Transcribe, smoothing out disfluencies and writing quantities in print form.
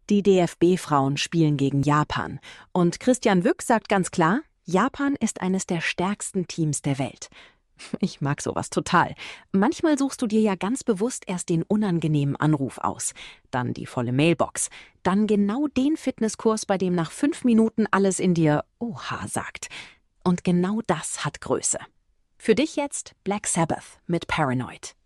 Die DFB-Frauen spielen gegen Japan. Und Christian Wück sagt ganz klar, Japan ist eines der stärksten Teams der Welt. Ich mag sowas total. Manchmal suchst du dir ja ganz bewusst erst den unangenehmen Anruf aus, dann die volle Mailbox, dann genau den Fitnesskurs, bei dem nach 5 Minuten alles in dir Oha sagt. Und genau das hat Größe. Für dich jetzt Black Sabbath mit Paranoid.